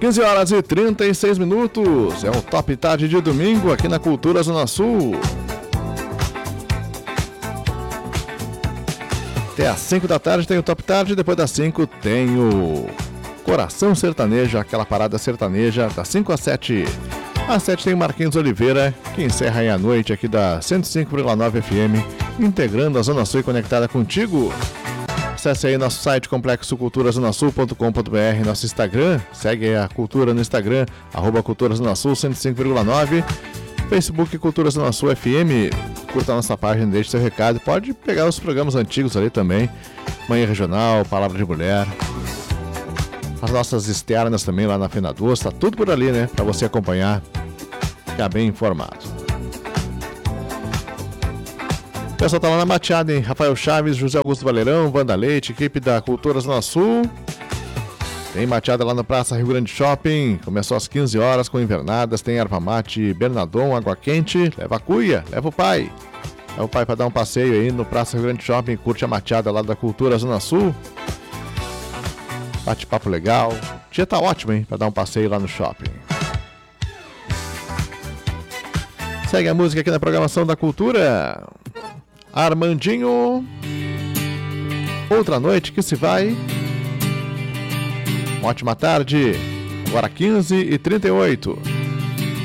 15 horas e 36 minutos. É o Top Tarde de domingo aqui na Cultura Zona Sul. Até às 5 da tarde tem o Top Tarde. Depois das 5 tem o Coração Sertanejo, aquela parada sertaneja, das 5 às 7. Às 7 tem o Marquinhos Oliveira, que encerra aí a noite aqui da 105,9 FM, integrando a Zona Sul e conectada contigo. Acesse aí nosso site complexoculturazonasul.com.br, nosso Instagram, segue a Cultura no Instagram, @Cultura Zona Sul 105,9, Facebook Cultura Zona Sul FM, curta a nossa página, deixe seu recado, pode pegar os programas antigos ali também, Manhã Regional, Palavra de Mulher, as nossas externas também lá na Fena Doce, tá tudo por ali, né, pra você acompanhar, ficar bem informado. O pessoal tá lá na mateada, hein? Rafael Chaves, José Augusto Valerão, Wanda Leite, equipe da Cultura Zona Sul. Tem mateada lá na Praça Rio Grande Shopping. Começou às 15 horas com invernadas. Tem erva mate, Bernadon, água quente. Leva a cuia, leva o pai. Leva o pai pra dar um passeio aí no Praça Rio Grande Shopping. Curte a mateada lá da Cultura Zona Sul. Bate-papo legal. O dia tá ótimo, hein? Pra dar um passeio lá no shopping. Segue a música aqui na programação da Cultura. Armandinho, outra noite que se vai. Ótima tarde, agora 15h38.